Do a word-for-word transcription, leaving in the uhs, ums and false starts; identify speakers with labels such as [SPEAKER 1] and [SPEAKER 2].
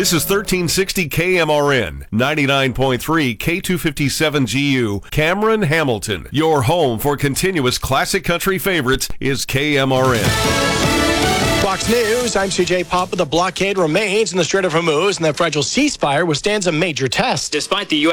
[SPEAKER 1] This is thirteen sixty K M R N, ninety-nine point three K two fifty-seven G U, Cameron, Hamilton. Your home for continuous classic country favorites is K M R N.
[SPEAKER 2] Fox News, I'm C J Papa. The blockade remains in the Strait of Hormuz, and that fragile ceasefire withstands a major test.
[SPEAKER 3] Despite the U S